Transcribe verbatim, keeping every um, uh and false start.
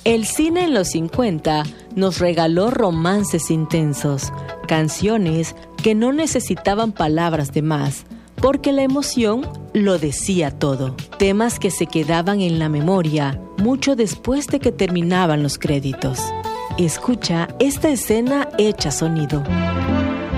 El cine en los cincuenta nos regaló romances intensos, canciones que no necesitaban palabras de más, porque la emoción lo decía todo. Temas que se quedaban en la memoria mucho después de que terminaban los créditos. Escucha esta escena hecha sonido.